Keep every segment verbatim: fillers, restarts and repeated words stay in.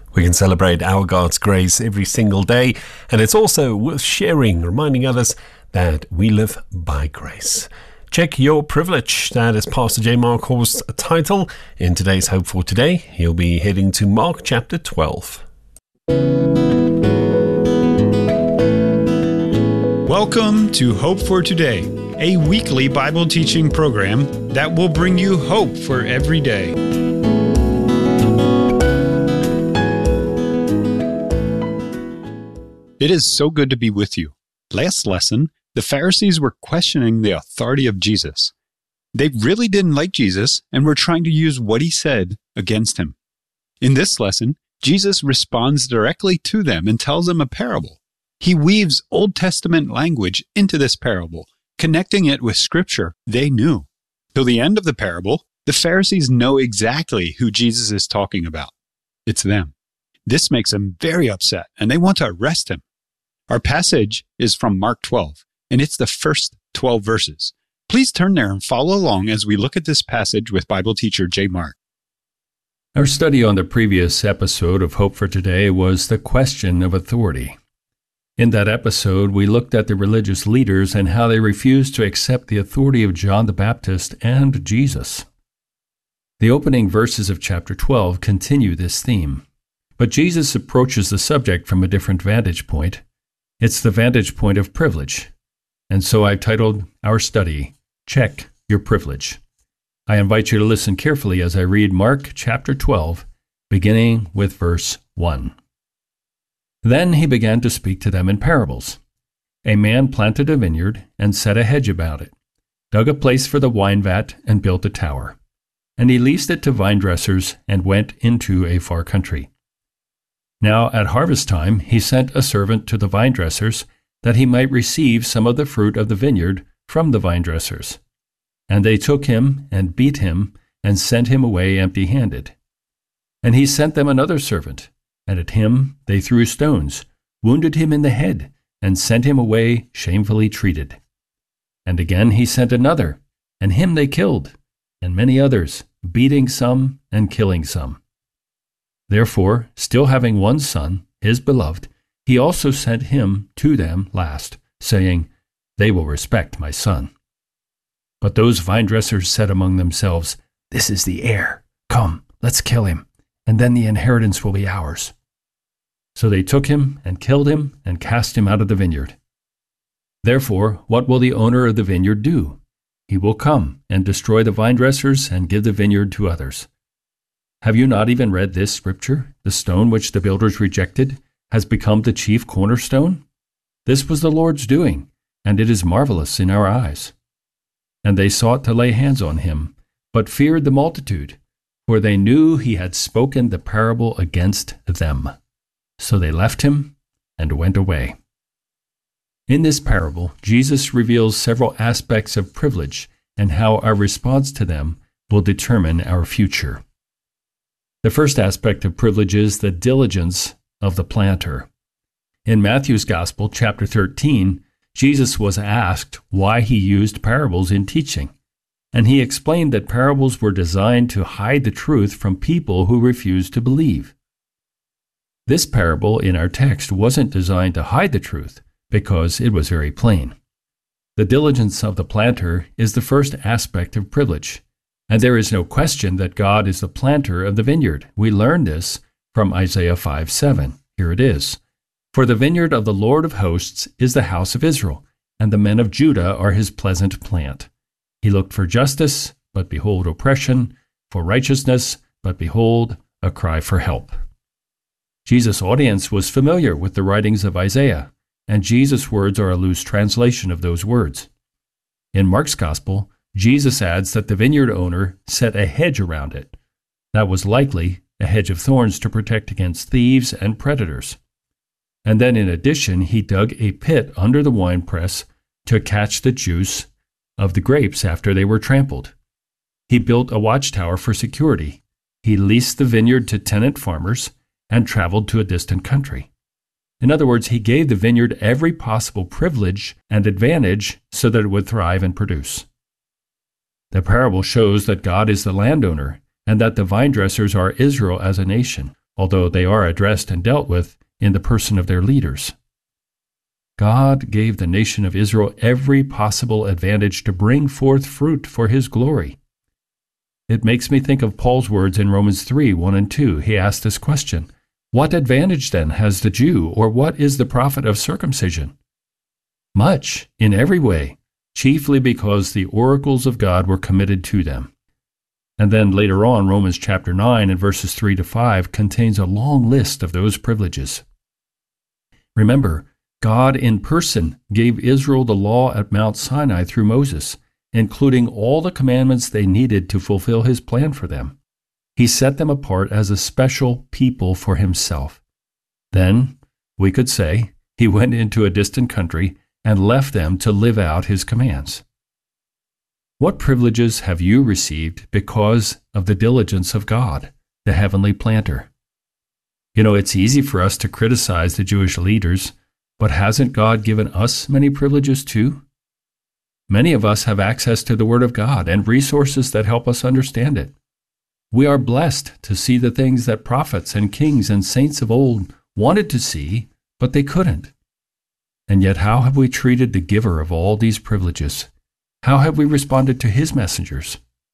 We can celebrate our God's grace every single day, and it's also worth sharing, reminding others that we live by grace. Check your privilege. That is Pastor J. Mark Horst's title. In today's Hope for Today, he'll be heading to Mark chapter twelve. Welcome to Hope for Today, a weekly Bible teaching program that will bring you hope for every day. It is so good to be with you. Last lesson, the Pharisees were questioning the authority of Jesus. They really didn't like Jesus and were trying to use what he said against him. In this lesson, Jesus responds directly to them and tells them a parable. He weaves Old Testament language into this parable, connecting it with Scripture they knew. Till the end of the parable, the Pharisees know exactly who Jesus is talking about. It's them. This makes them very upset, and they want to arrest him. Our passage is from Mark twelve, and it's the first twelve verses. Please turn there and follow along as we look at this passage with Bible teacher J. Mark. Our study on the previous episode of Hope for Today was the question of authority. In that episode, we looked at the religious leaders and how they refused to accept the authority of John the Baptist and Jesus. The opening verses of chapter twelve continue this theme, but Jesus approaches the subject from a different vantage point. It's the vantage point of privilege, and so I've titled our study, Check Your Privilege. I invite you to listen carefully as I read Mark chapter twelve, beginning with verse one. Then he began to speak to them in parables. A man planted a vineyard and set a hedge about it, dug a place for the wine vat and built a tower. And he leased it to vine dressers and went into a far country. Now at harvest time he sent a servant to the vine dressers that he might receive some of the fruit of the vineyard from the vine dressers. And they took him and beat him and sent him away empty-handed. And he sent them another servant, and at him they threw stones, wounded him in the head, and sent him away shamefully treated. And again he sent another, and him they killed, and many others, beating some and killing some. Therefore, still having one son, his beloved, he also sent him to them last, saying, They will respect my son. But those vine dressers said among themselves, This is the heir. Come, let's kill him, and then the inheritance will be ours. So they took him and killed him and cast him out of the vineyard. Therefore, what will the owner of the vineyard do? He will come and destroy the vine dressers and give the vineyard to others. Have you not even read this scripture? The stone which the builders rejected has become the chief cornerstone? This was the Lord's doing, and it is marvelous in our eyes. And they sought to lay hands on him, but feared the multitude, for they knew he had spoken the parable against them. So they left him and went away. In this parable, Jesus reveals several aspects of privilege and how our response to them will determine our future. The first aspect of privilege is the diligence of the planter. In Matthew's Gospel, chapter thirteen, Jesus was asked why he used parables in teaching, and he explained that parables were designed to hide the truth from people who refused to believe. This parable in our text wasn't designed to hide the truth because it was very plain. The diligence of the planter is the first aspect of privilege. And there is no question that God is the planter of the vineyard. We learn this from Isaiah five seven. Here it is. For the vineyard of the Lord of hosts is the house of Israel, and the men of Judah are his pleasant plant. He looked for justice, but behold oppression, for righteousness, but behold a cry for help. Jesus' audience was familiar with the writings of Isaiah, and Jesus' words are a loose translation of those words. In Mark's Gospel, Jesus adds that the vineyard owner set a hedge around it. That was likely a hedge of thorns to protect against thieves and predators. And then in addition, he dug a pit under the winepress to catch the juice of the grapes after they were trampled. He built a watchtower for security. He leased the vineyard to tenant farmers and traveled to a distant country. In other words, he gave the vineyard every possible privilege and advantage so that it would thrive and produce. The parable shows that God is the landowner and that the vine dressers are Israel as a nation. although they are addressed and dealt with in the person of their leaders. God gave the nation of Israel every possible advantage to bring forth fruit for his glory. It makes me think of Paul's words in Romans three, one and two. He asked this question, "What advantage then has the Jew, or what is the profit of circumcision?" Much, in every way, chiefly because the oracles of God were committed to them. And then later on, Romans chapter nine and verses three to five contains a long list of those privileges. Remember, God in person gave Israel the law at Mount Sinai through Moses, including all the commandments they needed to fulfill his plan for them. He set them apart as a special people for himself. Then, we could say, he went into a distant country and left them to live out his commands. What privileges have you received because of the diligence of God, the heavenly planter? You know, it's easy for us to criticize the Jewish leaders, but hasn't God given us many privileges too? Many of us have access to the Word of God and resources that help us understand it. We are blessed to see the things that prophets and kings and saints of old wanted to see, but they couldn't. And yet, how have we treated the giver of all these privileges? How have we responded to his messengers?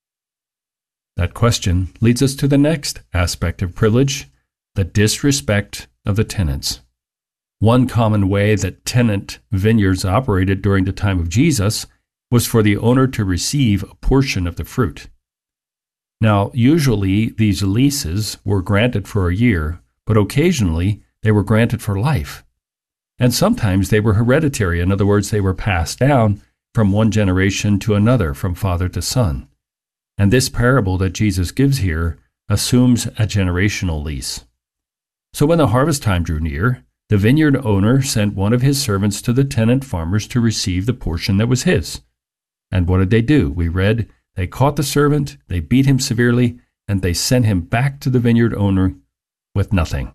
That question leads us to the next aspect of privilege, the disrespect of the tenants. One common way that tenant vineyards operated during the time of Jesus was for the owner to receive a portion of the fruit. Now, usually these leases were granted for a year, but occasionally they were granted for life. And sometimes they were hereditary. In other words, they were passed down from one generation to another, from father to son. And this parable that Jesus gives here assumes a generational lease. So when the harvest time drew near, the vineyard owner sent one of his servants to the tenant farmers to receive the portion that was his. And what did they do? We read, they caught the servant, they beat him severely, and they sent him back to the vineyard owner with nothing.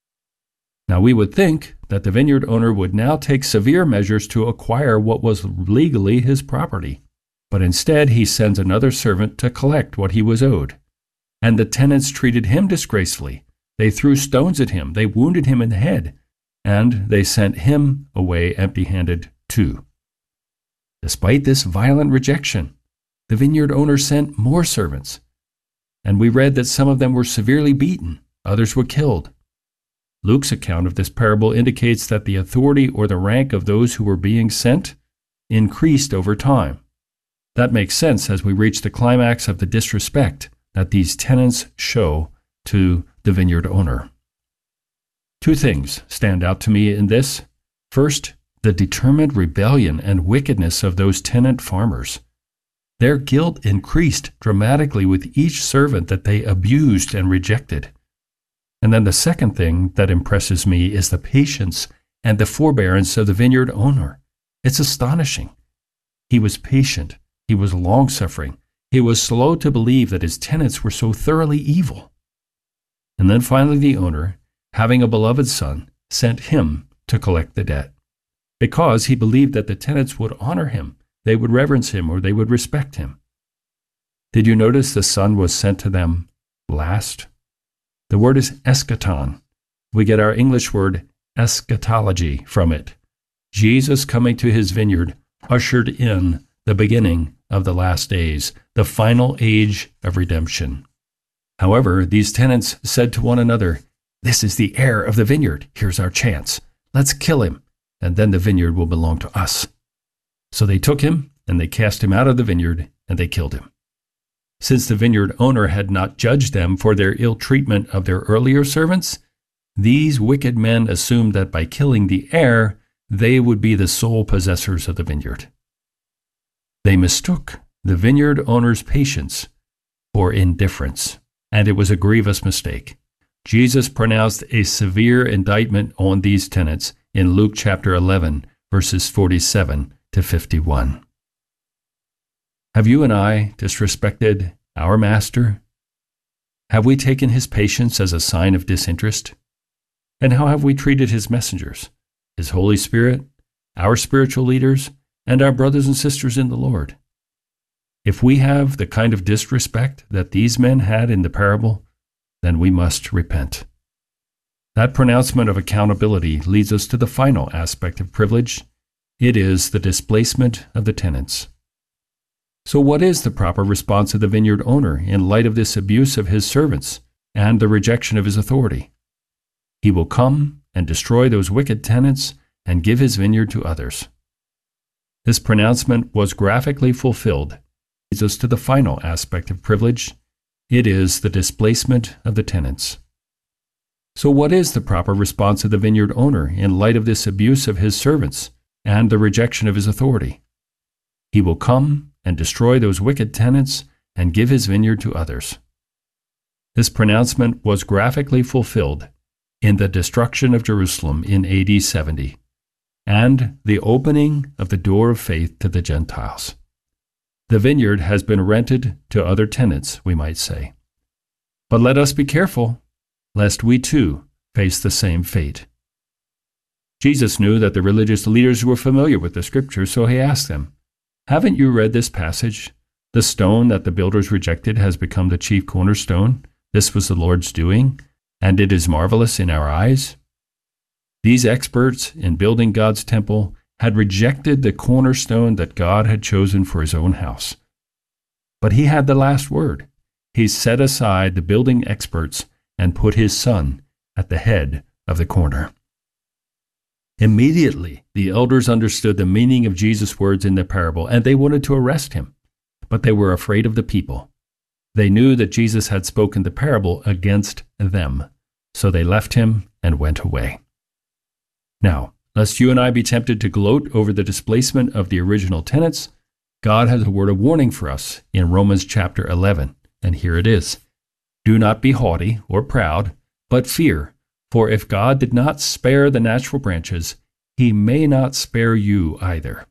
Now we would think that the vineyard owner would now take severe measures to acquire what was legally his property. But instead he sends another servant to collect what he was owed. And the tenants treated him disgracefully. They threw stones at him, they wounded him in the head, and they sent him away empty-handed too. Despite this violent rejection, the vineyard owner sent more servants. And we read that some of them were severely beaten, others were killed. Luke's account of this parable indicates that the authority or the rank of those who were being sent increased over time. That makes sense as we reach the climax of the disrespect that these tenants show to the vineyard owner. Two things stand out to me in this. First, the determined rebellion and wickedness of those tenant farmers. Their guilt increased dramatically with each servant that they abused and rejected. And then the second thing that impresses me is the patience and the forbearance of the vineyard owner. It's astonishing. He was patient. He was long-suffering. He was slow to believe that his tenants were so thoroughly evil. And then finally the owner, having a beloved son, sent him to collect the debt, because he believed that the tenants would honor him, they would reverence him, or they would respect him. Did you notice the son was sent to them last? The word is eschaton. We get our English word eschatology from it. Jesus coming to his vineyard ushered in the beginning of the last days, the final age of redemption. However, these tenants said to one another, "This is the heir of the vineyard. Here's our chance. Let's kill him, and then the vineyard will belong to us." So they took him, and they cast him out of the vineyard, and they killed him. Since the vineyard owner had not judged them for their ill treatment of their earlier servants, these wicked men assumed that by killing the heir, they would be the sole possessors of the vineyard. They mistook the vineyard owner's patience for indifference, and it was a grievous mistake. Jesus pronounced a severe indictment on these tenants in Luke chapter eleven, verses forty-seven to fifty-one. Have you and I disrespected our master? Have we taken his patience as a sign of disinterest? And how have we treated his messengers, his Holy Spirit, our spiritual leaders, and our brothers and sisters in the Lord? If we have the kind of disrespect that these men had in the parable, then we must repent. That pronouncement of accountability leads us to the final aspect of privilege. It is the displacement of the tenants. So what is the proper response of the vineyard owner in light of this abuse of his servants and the rejection of his authority? He will come and destroy those wicked tenants and give his vineyard to others. This pronouncement was graphically fulfilled. It leads us to the final aspect of privilege. It is the displacement of the tenants. So what is the proper response of the vineyard owner in light of this abuse of his servants and the rejection of his authority? He will come and destroy those wicked tenants and give his vineyard to others. This pronouncement was graphically fulfilled in the destruction of Jerusalem in A D seventy and the opening of the door of faith to the Gentiles. The vineyard has been rented to other tenants, we might say. But let us be careful, lest we too face the same fate. Jesus knew that the religious leaders were familiar with the Scripture, so he asked them, "Haven't you read this passage? The stone that the builders rejected has become the chief cornerstone. This was the Lord's doing, and it is marvelous in our eyes." These experts in building God's temple had rejected the cornerstone that God had chosen for his own house. But he had the last word. He set aside the building experts and put his son at the head of the corner. Immediately, the elders understood the meaning of Jesus' words in the parable, and they wanted to arrest him. But they were afraid of the people. They knew that Jesus had spoken the parable against them, so they left him and went away. Now, lest you and I be tempted to gloat over the displacement of the original tenants, God has a word of warning for us in Romans chapter eleven, and here it is. "Do not be haughty or proud, but fear, for if God did not spare the natural branches, he may not spare you either."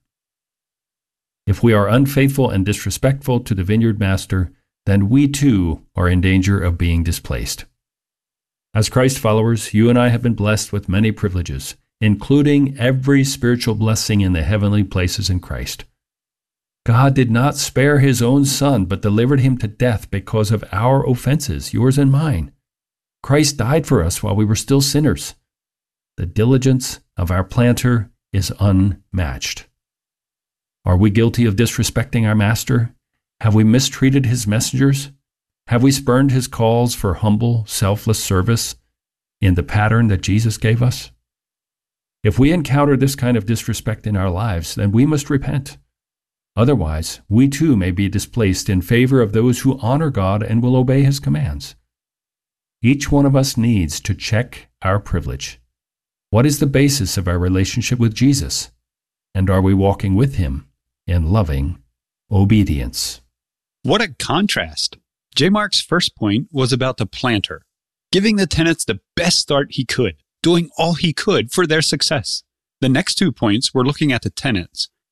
If we are unfaithful and disrespectful to the vineyard master, then we too are in danger of being displaced. As Christ followers, you and I have been blessed with many privileges, including every spiritual blessing in the heavenly places in Christ. God did not spare his own Son, but delivered him to death because of our offenses, yours and mine. Christ died for us while we were still sinners. The diligence of our planter is unmatched. Are we guilty of disrespecting our Master? Have we mistreated his messengers? Have we spurned his calls for humble, selfless service in the pattern that Jesus gave us? If we encounter this kind of disrespect in our lives, then we must repent. Otherwise, we too may be displaced in favor of those who honor God and will obey his commands. Each one of us needs to check our privilege. What is the basis of our relationship with Jesus? And are we walking with him in loving obedience? What a contrast! J. Mark's first point was about the planter, giving the tenants the best start he could, doing all he could for their success. The next two points were looking at the tenants,